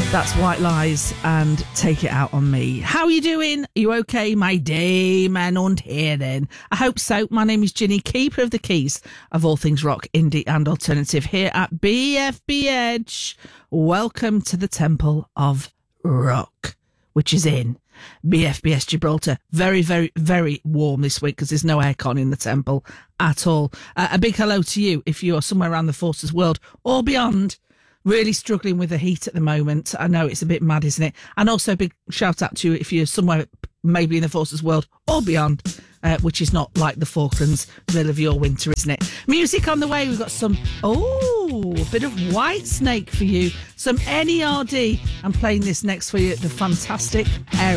That's White Lies and Take It Out on Me. How are you doing? Are you okay, my Damen und Herren? I hope so. My name is Ginny, keeper of the keys of all things rock, indie and alternative here at BFB Edge. Welcome to the Temple of Rock, which is in BFBS Gibraltar. Very, very, very warm this week because there's no aircon in the temple at all. A big hello to you if you're somewhere around the Forces world or beyond. Really struggling with the heat at the moment. I know it's a bit mad, isn't it? And also a big shout out to you if you're somewhere maybe in the Forces world or beyond, which is not like the Falklands, middle of your winter, isn't it? Music on the way. We've got some, a bit of Whitesnake for you. Some NERD. I'm playing this next for you, the fantastic Air.